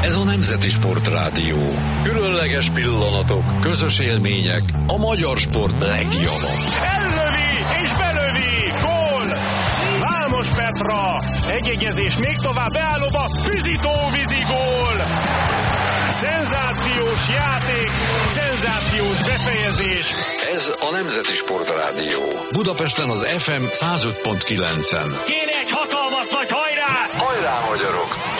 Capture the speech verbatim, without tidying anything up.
Ez a Nemzeti Sportrádió. Különleges pillanatok, közös élmények, a magyar sport legjobbak. Ellövi és belövi, gól! Vámos Petra, egyegyezés még tovább, beállóba, Füzitó vízi gól! Szenzációs játék, szenzációs befejezés. Ez a Nemzeti Sportrádió. Budapesten az ef em száz öt pont kilencen. Kérj egy hatalmas nagy hajrá! Hajrá, magyarok!